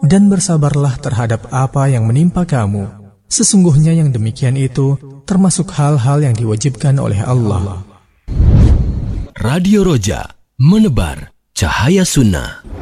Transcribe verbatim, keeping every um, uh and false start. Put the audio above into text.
dan bersabarlah terhadap apa yang menimpa kamu. Sesungguhnya yang demikian itu termasuk hal-hal yang diwajibkan oleh Allah. Radio Roja, menebar cahaya sunnah.